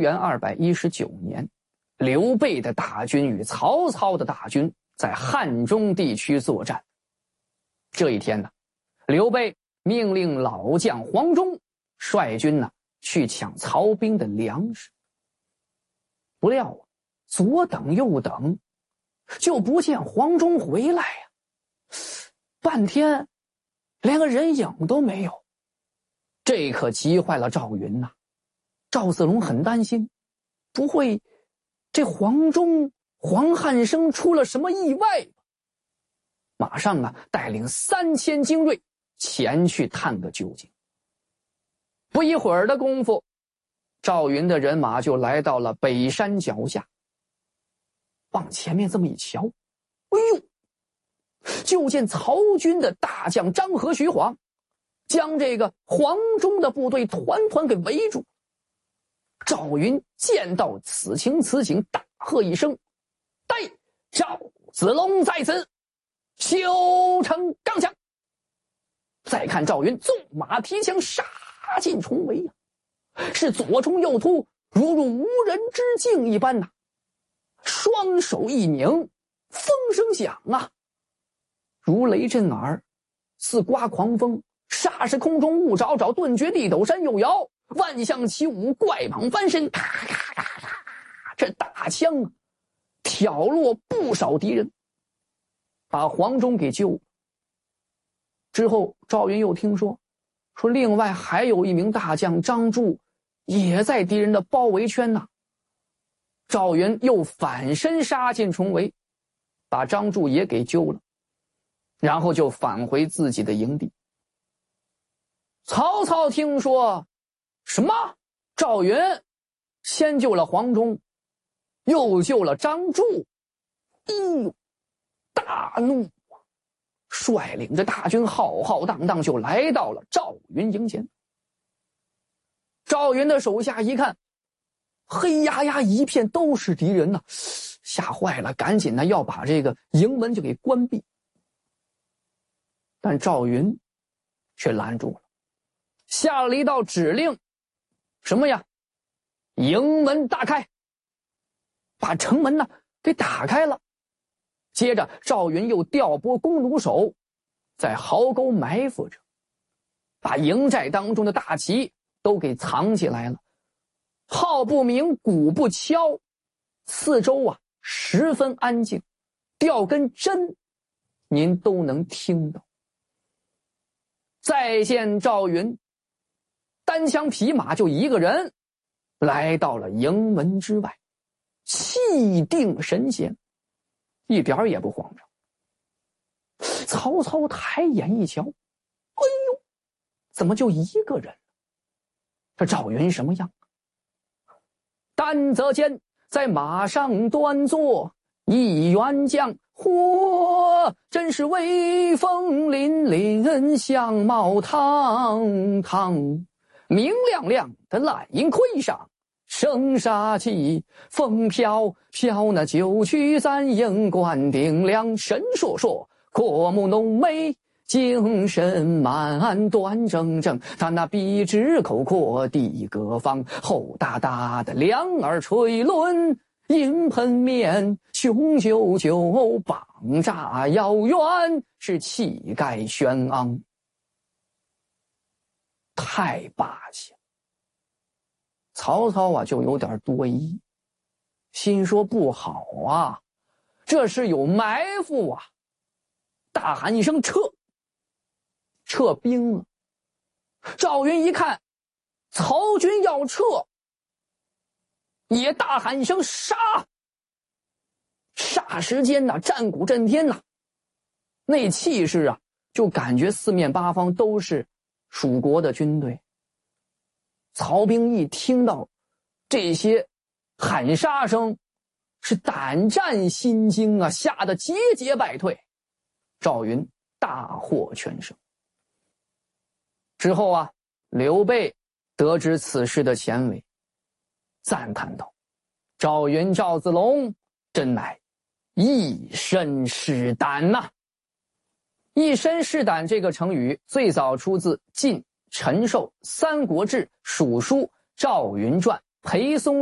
元219年，刘备的大军与曹操的大军在汉中地区作战。这一天呢，刘备命令老将黄忠率军呢去抢曹兵的粮食。不料啊，左等右等，就不见黄忠回来呀，半天连个人影都没有。这可急坏了赵云呐。赵子龙很担心，不会这黄忠、黄汉升出了什么意外吧？马上啊，带领3000精锐前去探个究竟。不一会儿的功夫，赵云的人马就来到了北山脚下。往前面这么一瞧，哎呦，就见曹军的大将张合、徐晃将这个黄忠的部队团团给围住。赵云见到此情此景，大喝一声：“待赵子龙在此，修成刚强！”再看赵云纵马提枪，杀进重围呀，是左冲右突，如入无人之境一般呐。双手一拧，风声响啊，如雷震耳，似刮狂风，霎时空中雾爪爪，顿觉地斗山又摇，万象起舞，怪蟒翻身，咔咔咔咔，这大枪啊，挑落不少敌人，把黄忠给救了。之后赵云又听说另外还有一名大将张柱也在敌人的包围圈呐。赵云又反身杀进重围，把张柱也给救了，然后就返回自己的营地。曹操听说什么赵云先救了黄忠，又救了张柱，大怒啊，率领着大军浩浩荡荡就来到了赵云营前。赵云的手下一看，黑压压一片都是敌人呐，吓坏了，赶紧呢要把这个营门就给关闭。但赵云却拦住了，下了一道指令，什么呀？营门大开，把城门呢给打开了。接着赵云又调拨弓弩手在壕沟埋伏着，把营寨当中的大旗都给藏起来了。号不鸣，鼓不敲，四周啊十分安静，掉根针您都能听到。再见赵云，单枪匹马就一个人来到了营门之外，气定神闲，一点也不慌张。曹操抬眼一瞧，哎呦，怎么就一个人？这赵云什么样？丹泽间在马上端坐一员将，嚯，真是威风凛凛，相貌堂堂，明亮亮的蓝银盔上生杀气，风飘飘那九曲三营关定梁，神烁烁阔目浓眉，精神满端正正，他那笔直口阔地格方，厚大大的两耳垂纶，银盆面，雄赳赳，膀炸腰圆，是气概轩昂，太霸气了。曹操啊就有点多疑，心说不好啊，这是有埋伏啊！大喊一声撤，撤兵了。赵云一看曹军要撤，也大喊一声杀！霎时间呐，战鼓震天呐，那气势啊，就感觉四面八方都是蜀国的军队。曹兵一听到这些喊杀声，是胆战心惊啊，吓得节节败退。赵云大获全胜。之后啊，刘备得知此事的前为，赞叹道：“赵云赵子龙真乃一身是胆呐！”一身是胆这个成语最早出自晋陈寿《三国志·蜀书·赵云传》裴松